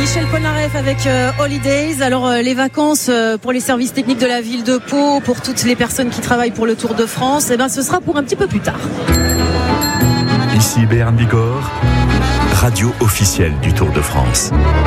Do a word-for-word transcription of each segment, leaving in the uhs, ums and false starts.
Michel Polnareff avec euh, Holidays. Alors euh, les vacances euh, pour les services techniques de la ville de Pau, pour toutes les personnes qui travaillent pour le Tour de France, eh ben, ce sera pour un petit peu plus tard. Ici Béarn Bigorre, radio officielle du Tour de France.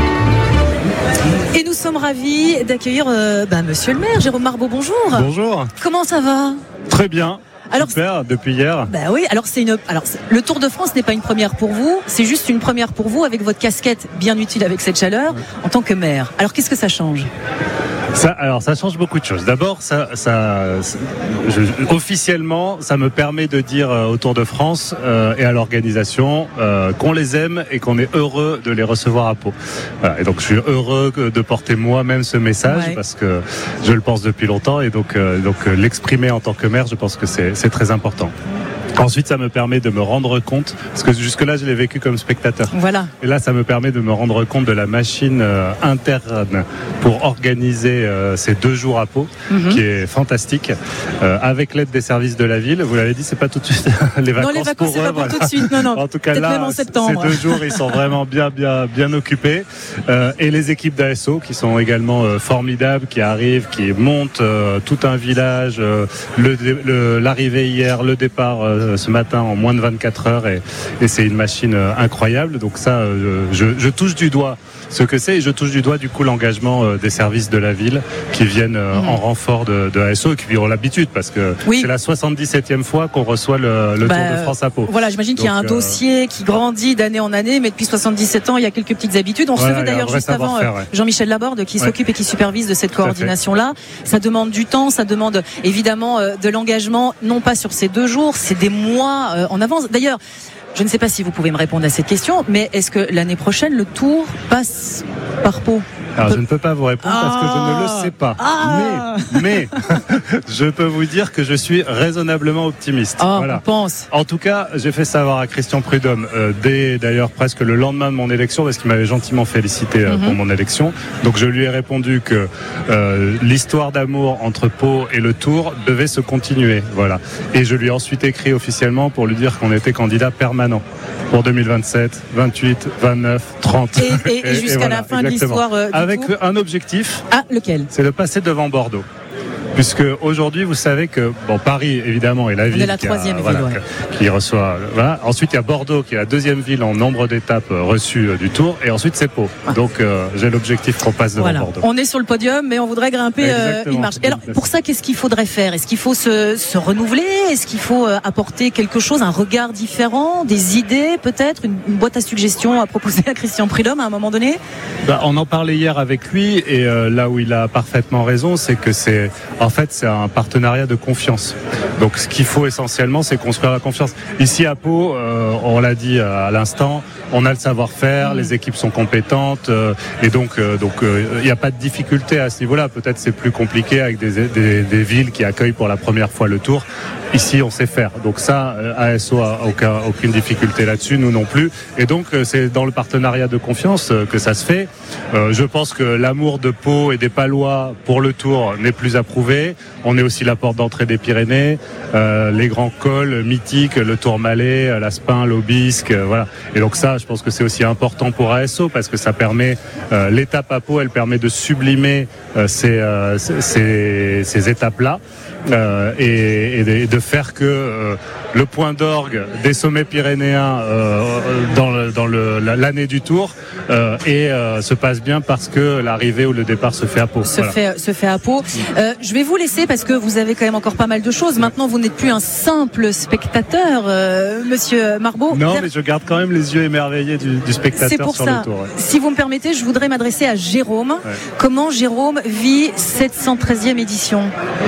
Et nous sommes ravis d'accueillir euh, bah, Monsieur le maire, Jérôme Marbeau, bonjour. Bonjour. Comment ça va ? Très bien. Alors, super, depuis hier. Bah oui, alors c'est une. Alors c'est... le Tour de France n'est pas une première pour vous, c'est juste une première pour vous avec votre casquette bien utile avec cette chaleur ouais. en tant que maire. Alors qu'est-ce que ça change ? Ça, alors ça change beaucoup de choses. D'abord, ça, ça, ça je, officiellement, ça me permet de dire au Tour de France euh, et à l'organisation euh, qu'on les aime et qu'on est heureux de les recevoir à Pau. Voilà. Et donc, je suis heureux de porter moi-même ce message ouais. parce que je le pense depuis longtemps et donc, euh, donc euh, l'exprimer en tant que maire, je pense que c'est, c'est très important. Ensuite, ça me permet de me rendre compte, parce que jusque-là, je l'ai vécu comme spectateur. Voilà. Et là, ça me permet de me rendre compte de la machine euh, interne pour organiser euh, ces deux jours à Pau, mm-hmm. qui est fantastique, euh, avec l'aide des services de la ville. Vous l'avez dit, c'est pas tout de suite les vacances. Non, les vacances, pour c'est eux, pas voilà. pour tout de suite. Non, non. En tout cas, peut-être là, même en septembre. Ces deux jours, ils sont vraiment bien, bien, bien occupés. Euh, et les équipes d'A S O qui sont également euh, formidables, qui arrivent, qui montent euh, tout un village. Euh, le, le, l'arrivée hier, le départ euh, ce matin en moins de vingt-quatre heures et, et c'est une machine euh, incroyable. Donc ça, euh, je, je touche du doigt ce que c'est et je touche du doigt du coup l'engagement euh, des services de la ville qui viennent euh, mmh. en renfort de, de A S O et qui ont l'habitude parce que oui. c'est la soixante-dix-septième fois qu'on reçoit le, le bah, Tour de France à Pau. Voilà, j'imagine Donc, qu'il y a un euh... dossier qui grandit d'année en année, mais depuis soixante-dix-sept ans, il y a quelques petites habitudes. On voilà, recevait d'ailleurs juste avant ouais. Jean-Michel Laborde qui ouais. s'occupe et qui supervise de cette coordination-là. Ça demande du temps, ça demande évidemment euh, de l'engagement, non pas sur ces deux jours, c'est des mois euh, en avance. D'ailleurs, je ne sais pas si vous pouvez me répondre à cette question, mais est-ce que l'année prochaine, le Tour passe par Pau ? Alors, je ne peux pas vous répondre ah, parce que je ne le sais pas. Ah, mais, mais je peux vous dire que je suis raisonnablement optimiste. Oh, voilà. On pense. En tout cas, j'ai fait savoir à Christian Prudhomme euh, dès d'ailleurs presque le lendemain de mon élection, parce qu'il m'avait gentiment félicité euh, mm-hmm. pour mon élection. Donc, je lui ai répondu que euh, l'histoire d'amour entre Pau et le Tour devait se continuer. Voilà. Et je lui ai ensuite écrit officiellement pour lui dire qu'on était candidat permanent pour deux mille vingt-sept, vingt-huit, vingt-neuf, trente. Et, et, et, et jusqu'à voilà, la fin exactement. de l'histoire. Euh, Avec un objectif, ah, lequel ? C'est de passer devant Bordeaux. Puisque aujourd'hui, vous savez que bon, Paris évidemment est la ville, la qui, troisième a, ville, voilà, ouais. qui reçoit. Voilà. Ensuite, il y a Bordeaux qui est la deuxième ville en nombre d'étapes reçues euh, du Tour, et ensuite c'est Pau. Ah. Donc euh, j'ai l'objectif qu'on passe devant voilà. Bordeaux. On est sur le podium, mais on voudrait grimper euh, une marche. Et alors, pour ça, qu'est-ce qu'il faudrait faire ? Est-ce qu'il faut se, se renouveler ? Est-ce qu'il faut euh, apporter quelque chose, un regard différent, des idées peut-être, une, une boîte à suggestions à proposer à Christian Prudhomme à un moment donné ? Bah, on en parlait hier avec lui, et euh, là où il a parfaitement raison, c'est que c'est en fait c'est un partenariat de confiance. Donc ce qu'il faut essentiellement, c'est construire la confiance. Ici à Pau, euh, on l'a dit à l'instant, on a le savoir-faire, mmh. les équipes sont compétentes euh, et donc euh, donc il euh, n'y a pas de difficulté à ce niveau-là. Peut-être c'est plus compliqué avec des, des, des villes qui accueillent pour la première fois le Tour. Ici, on sait faire. Donc ça, A S O a aucun, aucune difficulté là-dessus, nous non plus. Et donc, c'est dans le partenariat de confiance que ça se fait. Euh, je pense que l'amour de Pau et des Palois pour le Tour n'est plus approuvé. On est aussi la porte d'entrée des Pyrénées, euh, les grands cols mythiques, le Tourmalet, l'Aspin, l'Aubisque, euh, voilà. Et donc ça, je pense que c'est aussi important pour A S O parce que ça permet, euh, l'étape à Pau, elle permet de sublimer euh, ces, euh, ces, ces étapes-là. Euh, et, et de faire que euh, le point d'orgue des sommets pyrénéens euh, dans, le, dans le, l'année du Tour euh, et euh, se passe bien parce que l'arrivée ou le départ se fait à Pau. Se, voilà. fait, se fait à Pau. Euh, je vais vous laisser parce que vous avez quand même encore pas mal de choses. Maintenant, vous n'êtes plus un simple spectateur, euh, Monsieur Marbeau. Non, mais je garde quand même les yeux émerveillés du, du spectateur C'est pour sur ça. le Tour. Ouais. Si vous me permettez, je voudrais m'adresser à Jérôme. Ouais. Comment Jérôme vit cette cent treizième édition ?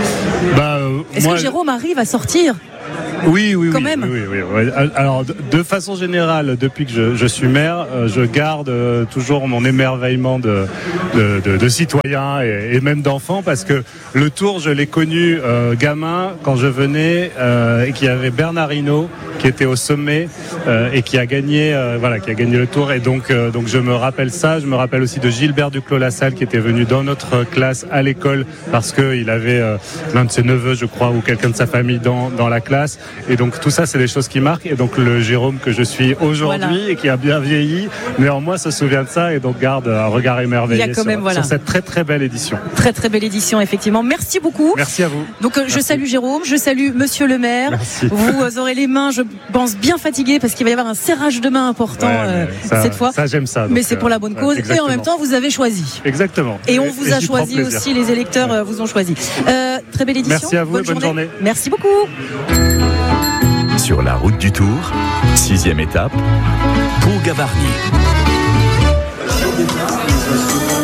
Bah, euh, Est-ce moi, que Jérôme arrive à sortir ? Oui, oui, Quand oui, même. oui, oui, oui. Alors, de, de façon générale, depuis que je, je suis maire, euh, je garde euh, toujours mon émerveillement de, de, de, de citoyen et, et même d'enfant, parce que le Tour, je l'ai connu euh, gamin quand je venais euh, et qu'il y avait Bernard Hinault qui était au sommet euh, et qui a gagné, euh, voilà, qui a gagné le Tour. Et donc, euh, donc, je me rappelle ça. Je me rappelle aussi de Gilbert Duclos-Lassalle qui était venu dans notre classe à l'école parce que il avait euh, l'un de ses neveux, je crois, ou quelqu'un de sa famille dans dans la classe. Et donc tout ça, c'est des choses qui marquent. Et donc le Jérôme que je suis aujourd'hui voilà. et qui a bien vieilli, néanmoins se souvient de ça et donc garde un regard émerveillé sur, même, voilà. sur cette très très belle édition. Très très belle édition, effectivement. Merci beaucoup. Merci à vous. Donc euh, je salue Jérôme, je salue Monsieur le maire. Merci. Vous aurez les mains, je pense, bien fatiguées parce qu'il va y avoir un serrage de main important ouais, euh, ça, cette fois. Ça j'aime ça. Donc, mais c'est pour la bonne cause ouais, et en même temps vous avez choisi. Exactement. Et on vous et a choisi aussi, les électeurs ouais. vous ont choisi. Euh, très belle édition. Merci à vous bonne et bonne journée. journée. Merci beaucoup. Sur la route du Tour, sixième étape, Pont-Gavarnie.